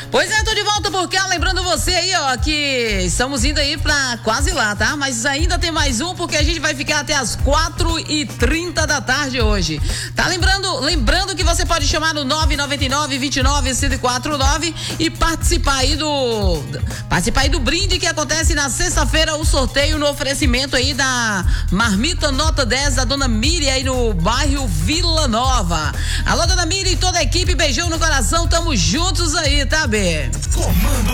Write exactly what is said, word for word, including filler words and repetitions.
Pois é, tô de volta por cá, lembrando você aí, ó, que estamos indo aí pra quase lá, tá? Mas ainda tem mais um, porque a gente vai ficar até as quatro e trinta da tarde hoje. Tá lembrando, lembrando que você pode chamar no nove nove nove, vinte e nove, cento e quatro e nove e participar aí do participar aí do brinde que acontece na sexta-feira, o sorteio no oferecimento aí da Marmita Nota dez da Dona Miriam aí no bairro Vila Nova. Alô, Dona Miriam e toda a equipe, beijão no coração, tamo juntos aí, tá, Bê? Comando